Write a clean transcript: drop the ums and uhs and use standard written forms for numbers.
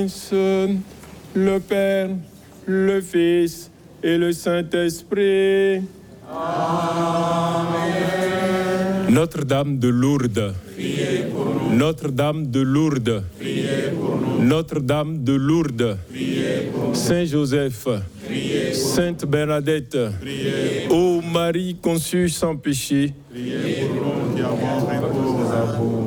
Le Père, le Fils et le Saint-Esprit. Amen. Notre-Dame de Lourdes. Priez pour nous. Notre-Dame de Lourdes. Priez pour nous. Notre-Dame de Lourdes. Priez pour nous. Saint Joseph. Priez pour Sainte Bernadette. Priez pour Ô Marie conçue sans péché. Priez pour nous qui avons recours à vous.